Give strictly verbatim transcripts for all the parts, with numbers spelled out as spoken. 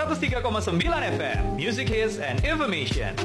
seratus tiga koma sembilan F M, Music Hits and Information.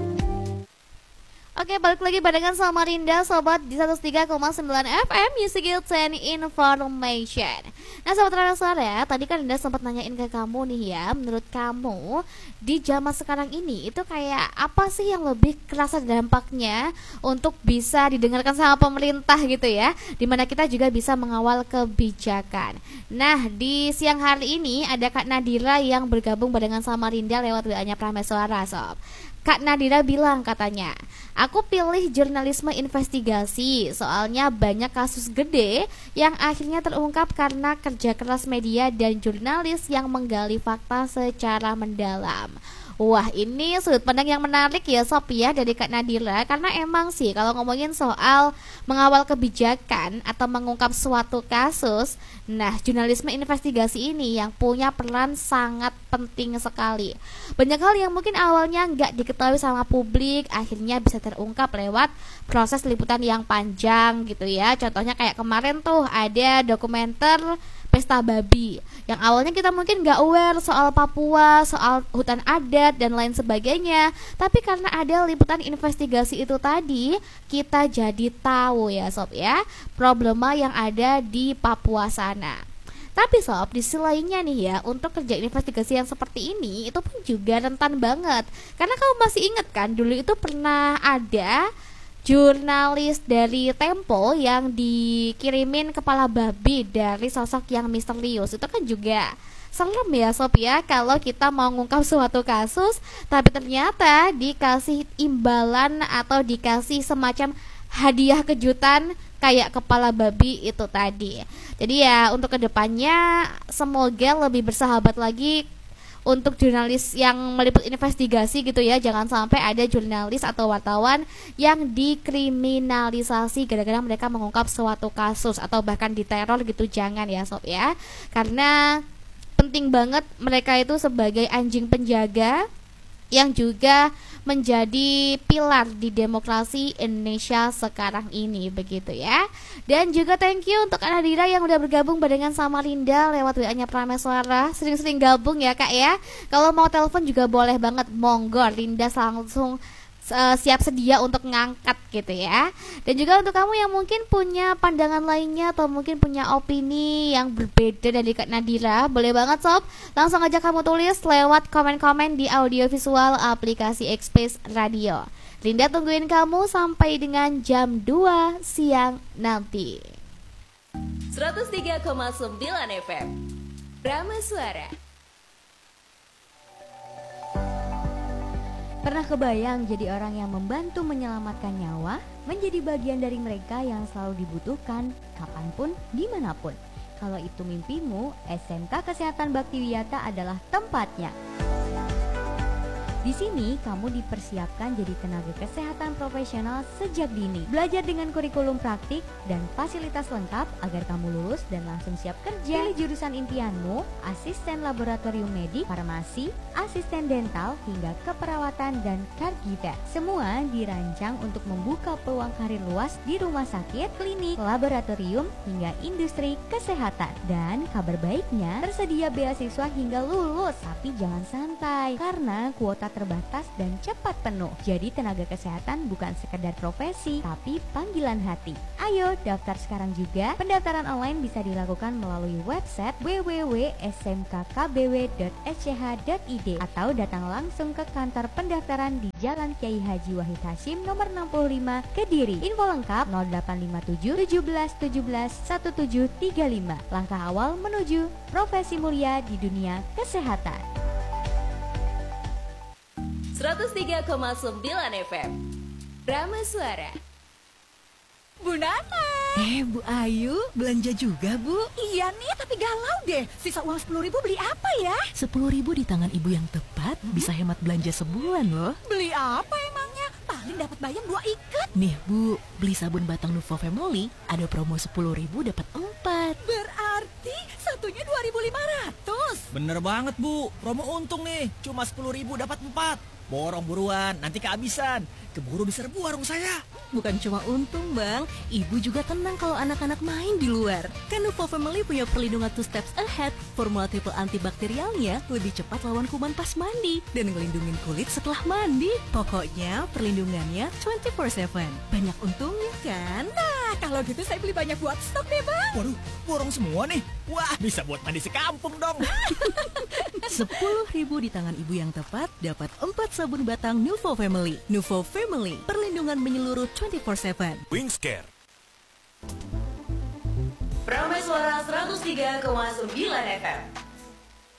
Oke, balik lagi barengan sama Rinda, sobat di seratus tiga koma sembilan F M, Music Hits and Information. Nah, sobat Radio ya, tadi kan Rinda sempat nanyain ke kamu nih ya, menurut kamu di zaman sekarang ini itu kayak apa sih yang lebih kerasa dampaknya untuk bisa didengarkan sama pemerintah gitu ya, dimana kita juga bisa mengawal kebijakan. Nah, di siang hari ini ada Kak Nadira yang bergabung barengan sama Rinda lewat W A-nya Prameswara, sob. Kak Nadira bilang katanya, aku pilih jurnalisme investigasi, soalnya banyak kasus gede yang akhirnya terungkap karena kerja keras media dan jurnalis yang menggali fakta secara mendalam. Wah, ini sudut pandang yang menarik ya Sob ya dari Kak Nadira. Karena emang sih kalau ngomongin soal mengawal kebijakan atau mengungkap suatu kasus, nah jurnalisme investigasi ini yang punya peran sangat penting sekali. Banyak hal yang mungkin awalnya nggak diketahui sama publik akhirnya bisa terungkap lewat proses liputan yang panjang gitu ya. Contohnya kayak kemarin tuh ada dokumenter Pesta Babi yang awalnya kita mungkin gak aware soal Papua, soal hutan adat dan lain sebagainya, tapi karena ada liputan investigasi itu tadi, kita jadi tahu ya sob ya, problema yang ada di Papua sana. Tapi sob, di sisi lainnya nih ya, untuk kerja investigasi yang seperti ini itu pun juga rentan banget. Karena kamu masih ingat kan, dulu itu pernah ada jurnalis dari Tempo yang dikirimin kepala babi dari sosok yang misterius. Itu kan juga serem ya sob ya, kalau kita mau ngungkap suatu kasus tapi ternyata dikasih imbalan atau dikasih semacam hadiah kejutan kayak kepala babi itu tadi. Jadi ya untuk kedepannya semoga lebih bersahabat lagi untuk jurnalis yang meliput investigasi gitu ya. Jangan sampai ada jurnalis atau wartawan yang dikriminalisasi gara-gara mereka mengungkap suatu kasus atau bahkan diteror gitu, jangan ya sob ya. Karena penting banget mereka itu sebagai anjing penjaga yang juga menjadi pilar di demokrasi Indonesia sekarang ini, begitu ya. Dan juga thank you untuk Kak Nadira yang udah bergabung barengan sama Rinda lewat W A-nya Prameswara. Sering-sering gabung ya Kak ya. Kalau mau telepon juga boleh banget, monggo, Rinda langsung uh, siap sedia untuk ngangkat gitu ya. Dan juga untuk kamu yang mungkin punya pandangan lainnya atau mungkin punya opini yang berbeda dari Kak Nadira, boleh banget sob, langsung aja kamu tulis lewat komen-komen di audio visual aplikasi X-Space Radio. Rinda tungguin kamu sampai dengan jam dua siang nanti. seratus tiga koma sembilan F M Prameswara. Pernah kebayang jadi orang yang membantu menyelamatkan nyawa, menjadi bagian dari mereka yang selalu dibutuhkan, kapanpun, dimanapun. Kalau itu mimpimu, S M K Kesehatan Baktiwiyata adalah tempatnya. Di sini kamu dipersiapkan jadi tenaga kesehatan profesional sejak dini. Belajar dengan kurikulum praktik dan fasilitas lengkap agar kamu lulus dan langsung siap kerja. Pilih jurusan impianmu, asisten laboratorium medik, farmasi, asisten dental, hingga keperawatan dan caregiver. Semua dirancang untuk membuka peluang karir luas di rumah sakit, klinik, laboratorium, hingga industri kesehatan. Dan kabar baiknya, tersedia beasiswa hingga lulus. Tapi jangan santai, karena kuota terbatas dan cepat penuh. Jadi tenaga kesehatan bukan sekedar profesi, tapi panggilan hati. Ayo daftar sekarang juga. Pendaftaran online bisa dilakukan melalui website w w w titik s m k k b w titik s c h titik i d atau datang langsung ke kantor pendaftaran di Jalan Kiai Haji Wahid Hasyim nomor enam puluh lima Kediri. Info lengkap nol delapan lima tujuh tujuh belas tujuh belas satu tujuh tiga lima. Langkah awal menuju profesi mulia di dunia kesehatan. seratus tiga koma sembilan F M Prameswara. Bu Nana. Eh, Bu Ayu, belanja juga, Bu? Iya nih, tapi galau deh. Sisa uang sepuluh ribu beli apa ya? Sepuluh ribu di tangan ibu yang tepat, hmm? bisa hemat belanja sebulan loh. Beli apa emangnya? Paling dapat bayam dua ikat. Nih, Bu, beli sabun batang Nuvo Family, ada promo sepuluh ribu dapat empat. Berarti satunya dua ribu lima ratus. Bener banget, Bu. Promo untung nih, cuma sepuluh ribu dapat empat. Borong buruan, nanti kehabisan. Keburu diserbu warung saya. Bukan cuma untung bang, ibu juga tenang kalau anak-anak main di luar. Kan Nuvo Family punya perlindungan two steps ahead. Formula triple antibakterialnya lebih cepat lawan kuman pas mandi dan ngelindungin kulit setelah mandi. Pokoknya perlindungannya twenty four seven. Banyak untungnya kan? Nah, kalau gitu saya beli banyak buat stok deh, Bang. Waduh, borong semua nih. Wah, bisa buat mandi sekampung dong. Sepuluh ribu di tangan ibu yang tepat, dapat empat sabun batang Nuvo Family. Nuvo Family, perlindungan menyeluruh twenty four seven. Wingscare. Prameswara seratus tiga koma sembilan F M.